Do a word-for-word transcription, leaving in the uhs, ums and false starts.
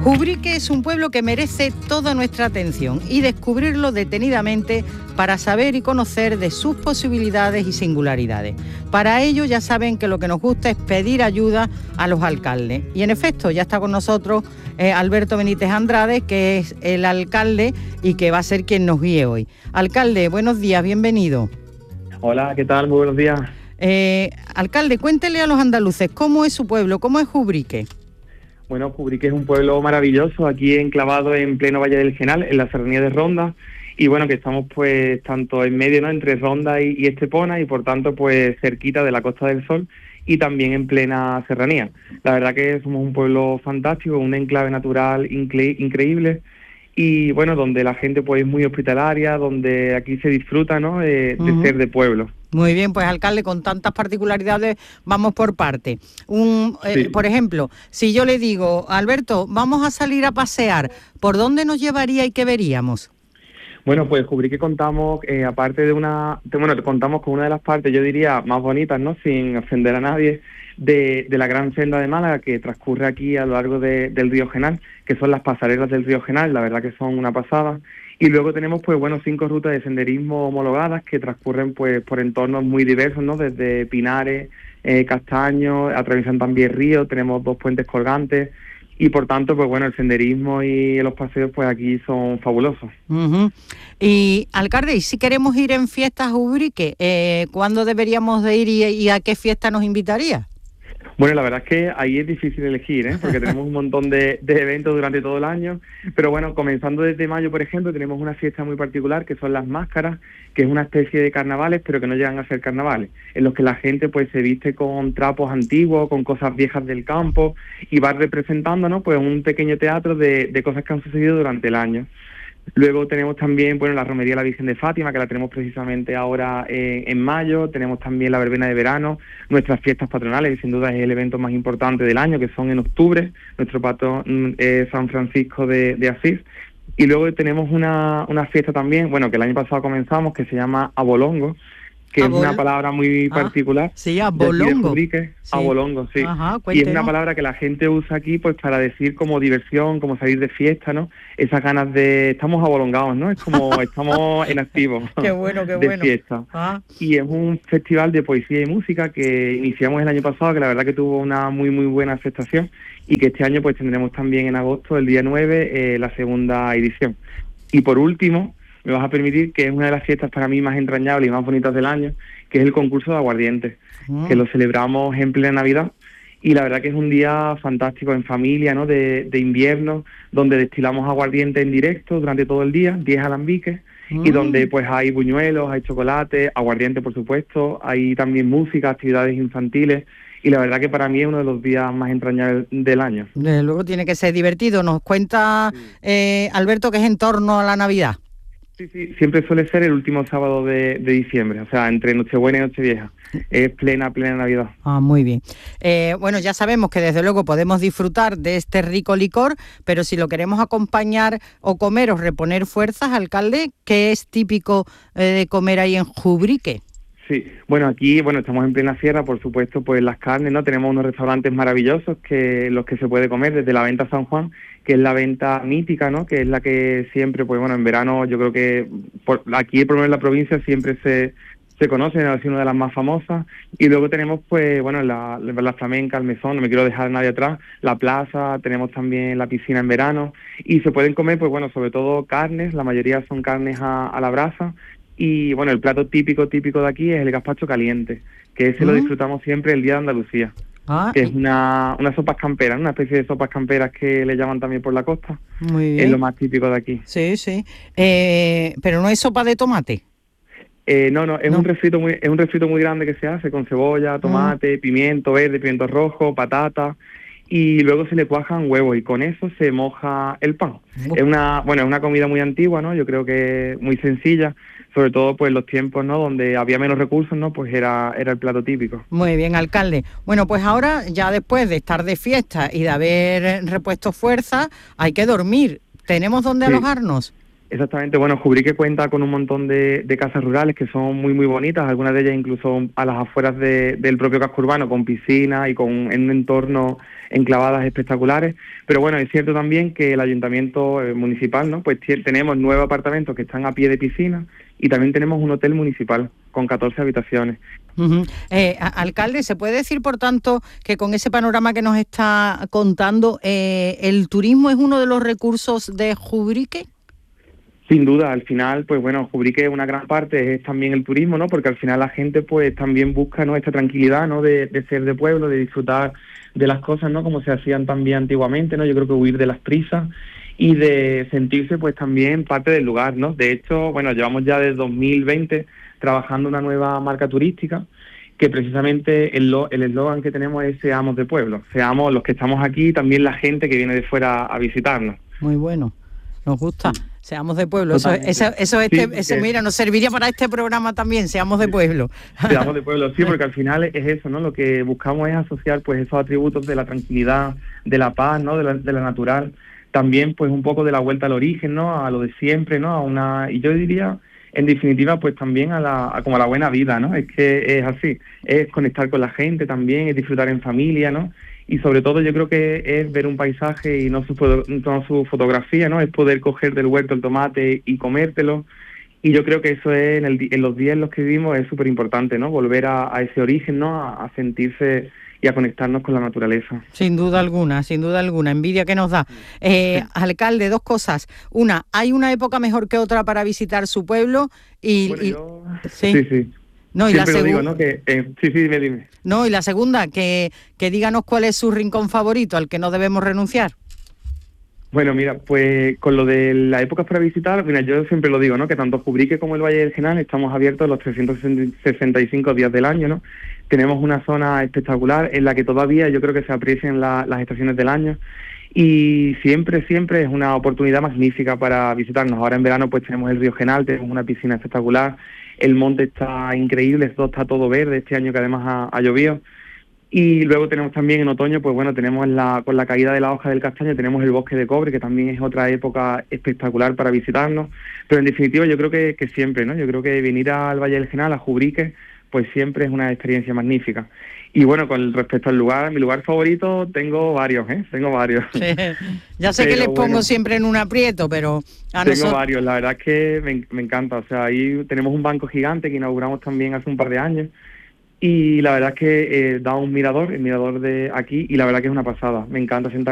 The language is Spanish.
Ubrique es un pueblo que merece toda nuestra atención y descubrirlo detenidamente para saber y conocer de sus posibilidades y singularidades. Para ello ya saben que lo que nos gusta es pedir ayuda a los alcaldes. Y en efecto, ya está con nosotros eh, Alberto Benítez Andrade, que es el alcalde y que va a ser quien nos guíe hoy. Alcalde, buenos días, bienvenido. Hola, ¿qué tal? Muy buenos días. Eh, alcalde, cuéntele a los andaluces cómo es su pueblo, cómo es Ubrique. Bueno, Ubrique es un pueblo maravilloso, aquí enclavado en pleno Valle del Genal, en la serranía de Ronda, y bueno, que estamos pues tanto en medio, ¿no?, entre Ronda y, y Estepona, y por tanto pues cerquita de la Costa del Sol, y también en plena serranía. La verdad que somos un pueblo fantástico, un enclave natural incre- increíble, y bueno, donde la gente pues es muy hospitalaria, donde aquí se disfruta, ¿no?, de, de uh-huh. ser de pueblo. Muy bien, pues alcalde, con tantas particularidades, vamos por parte. Un, eh, sí. Por ejemplo, si yo le digo, Alberto, vamos a salir a pasear, ¿por dónde nos llevaría y qué veríamos? Bueno, pues Ubrique contamos, eh, aparte de una, de, bueno, contamos con una de las partes, yo diría, más bonitas, ¿no?, sin ofender a nadie, de, de la gran senda de Málaga que transcurre aquí a lo largo de, del río Genal, que son las pasarelas del río Genal, la verdad que son una pasada. Y luego tenemos, pues bueno, cinco rutas de senderismo homologadas que transcurren pues por entornos muy diversos, ¿no?, desde Pinares, eh, Castaños, atraviesan también ríos, tenemos dos puentes colgantes. Y por tanto, pues bueno, el senderismo y los paseos pues aquí son fabulosos. Uh-huh. Y alcalde, ¿y si queremos ir en fiestas a Ubrique, eh, cuándo deberíamos de ir y, y a qué fiesta nos invitaría? Bueno, la verdad es que ahí es difícil elegir, ¿eh?, porque tenemos un montón de, de eventos durante todo el año, pero bueno, comenzando desde mayo, por ejemplo, tenemos una fiesta muy particular que son las máscaras, que es una especie de carnavales, pero que no llegan a ser carnavales, en los que la gente pues se viste con trapos antiguos, con cosas viejas del campo, y va representando, ¿no?, pues un pequeño teatro de, de cosas que han sucedido durante el año. Luego tenemos también, bueno, la romería de la Virgen de Fátima, que la tenemos precisamente ahora eh, en mayo. Tenemos también la verbena de verano, nuestras fiestas patronales, que sin duda es el evento más importante del año, que son en octubre, nuestro patrón eh, San Francisco de, de Asís. Y luego tenemos una, una fiesta también, bueno, que el año pasado comenzamos, que se llama Abolongo, que Abol- es una palabra muy ah, particular. Sí, abolongo. Ubrique, sí. Abolongo, sí. Ajá, y es una palabra que la gente usa aquí pues para decir como diversión, como salir de fiesta, ¿no? Esas ganas de... Estamos abolongados, ¿no? Es como estamos en activo. Qué bueno, qué de bueno. fiesta. Ah. Y es un festival de poesía y música que iniciamos el año pasado, que la verdad que tuvo una muy, muy buena aceptación, y que este año pues tendremos también en agosto, el día nueve, eh, la segunda edición. Y por último, me vas a permitir que es una de las fiestas para mí más entrañables y más bonitas del año, que es el concurso de aguardiente, mm. que lo celebramos en plena Navidad, y la verdad que es un día fantástico en familia, ¿no?, de, de invierno, donde destilamos aguardiente en directo durante todo el día, diez alambiques, mm. y donde pues hay buñuelos, hay chocolate, aguardiente por supuesto, hay también música, actividades infantiles, y la verdad que para mí es uno de los días más entrañables del año. Desde luego tiene que ser divertido. Nos cuenta sí. eh, Alberto que es en torno a la Navidad. Sí, sí, siempre suele ser el último sábado de, de diciembre, o sea, entre Nochebuena y Nochevieja. Es plena, plena Navidad. Ah, muy bien. Eh, bueno, ya sabemos que desde luego podemos disfrutar de este rico licor, pero si lo queremos acompañar o comer o reponer fuerzas, alcalde, ¿qué es típico eh, de comer ahí en Ubrique? Sí, bueno, aquí, bueno, estamos en plena sierra, por supuesto, pues las carnes, ¿no? Tenemos unos restaurantes maravillosos que los que se puede comer desde la venta San Juan, que es la venta mítica, ¿no?, que es la que siempre, pues bueno, en verano yo creo que por, aquí, por lo menos en la provincia, siempre se, se conoce, es una de las más famosas. Y luego tenemos, pues bueno, la, la flamenca, el mesón, no me quiero dejar a nadie atrás, la plaza, tenemos también la piscina en verano, y se pueden comer, pues bueno, sobre todo carnes, la mayoría son carnes a, a la brasa. Y bueno, el plato típico, típico de aquí es el gazpacho caliente, que ese ¿Mm? lo disfrutamos siempre el día de Andalucía, ah, que es una, una sopas camperas, una especie de sopas camperas que le llaman también por la costa. Muy bien. Es lo más típico de aquí. Sí, sí. Eh, pero no es sopa de tomate. Eh, no, no, es no. un refrito muy, es un refrito muy grande que se hace con cebolla, tomate, ¿Mm? pimiento verde, pimiento rojo, patata. Y luego se le cuajan huevos y con eso se moja el pan. Oh. Es una, bueno, es una comida muy antigua, ¿no? Yo creo que muy sencilla, sobre todo pues los tiempos, ¿no?, donde había menos recursos, ¿no?, pues era era el plato típico. Muy bien, alcalde. Bueno, pues ahora ya después de estar de fiesta y de haber repuesto fuerza, hay que dormir. ¿Tenemos dónde sí. alojarnos? Exactamente, bueno, Jubrique cuenta con un montón de, de casas rurales que son muy muy bonitas, algunas de ellas incluso a las afueras de, del propio casco urbano, con piscina y con en un entorno enclavadas espectaculares, pero bueno, es cierto también que el ayuntamiento eh, municipal, ¿no? Pues t- tenemos nueve apartamentos que están a pie de piscina y también tenemos un hotel municipal con catorce habitaciones. Uh-huh. Eh, a- alcalde, ¿se puede decir, por tanto, que con ese panorama que nos está contando, eh, el turismo es uno de los recursos de Jubrique? Sin duda, al final, pues bueno, Jubrique una gran parte es también el turismo, ¿no? Porque al final la gente pues también busca, ¿no?, esta tranquilidad, ¿no?, de, de ser de pueblo, de disfrutar de las cosas, ¿no?, como se hacían también antiguamente, ¿no? Yo creo que huir de las prisas y de sentirse pues también parte del lugar, ¿no? De hecho, bueno, llevamos ya desde dos mil veinte trabajando una nueva marca turística que precisamente el lo- el eslogan que tenemos es seamos de pueblo, seamos los que estamos aquí, también la gente que viene de fuera a visitarnos. Muy bueno, nos gusta. Seamos de pueblo, eso, Totalmente. eso, eso, este, Sí, eso, que- mira, nos serviría para este programa también, seamos de pueblo. Seamos de pueblo, sí, porque al final es eso, ¿no? Lo que buscamos es asociar pues esos atributos de la tranquilidad, de la paz, ¿no? De la, de la natural, también pues un poco de la vuelta al origen, ¿no? A lo de siempre, ¿no? A una, y yo diría, en definitiva, pues también a la, a como a la buena vida, ¿no? Es que es así, es conectar con la gente también, es disfrutar en familia, ¿no? Y sobre todo yo creo que es ver un paisaje y no su, foto- no su fotografía, ¿no? Es poder coger del huerto el tomate y comértelo. Y yo creo que eso es, en, el, di- en los días en los que vivimos es súper importante, ¿no? Volver a, a ese origen, ¿no? A, a sentirse y a conectarnos con la naturaleza. Sin duda alguna, sin duda alguna, envidia que nos da. Eh, alcalde, dos cosas. Una, ¿hay una época mejor que otra para visitar su pueblo? Y, Bueno, y- yo... sí. Sí, sí. No, y la Siempre lo digo, segu- ¿no? Que, eh, sí, sí, dime, dime. no, y la segunda, que, que díganos cuál es su rincón favorito al que no debemos renunciar. Bueno, mira, pues con lo de las épocas para visitar, mira, yo siempre lo digo, ¿no? Que tanto Jubrique como el Valle del Genal estamos abiertos los trescientos sesenta y cinco días del año, ¿no? Tenemos una zona espectacular en la que todavía yo creo que se aprecian la- las estaciones del año y siempre, siempre es una oportunidad magnífica para visitarnos. Ahora en verano pues tenemos el río Genal, tenemos una piscina espectacular, el monte está increíble, esto está todo verde este año que además ha, ha llovido. Y luego tenemos también en otoño, pues bueno, tenemos la, con la caída de la hoja del castaño, tenemos el bosque de cobre, que también es otra época espectacular para visitarnos. Pero en definitiva yo creo que, que siempre, ¿no? Yo creo que venir al Valle del Genal, a Jubrique, pues siempre es una experiencia magnífica. Y bueno, con respecto al lugar, mi lugar favorito, tengo varios, ¿eh? Tengo varios. Sí. Ya sé Pero que les pongo bueno, siempre en un aprieto, pero a tengo nosotros... varios, la verdad es que me, me encanta. O sea, ahí tenemos un banco gigante que inauguramos también hace un par de años. Y la verdad es que eh, da un mirador, el mirador de aquí, y la verdad que es una pasada. Me encanta sentar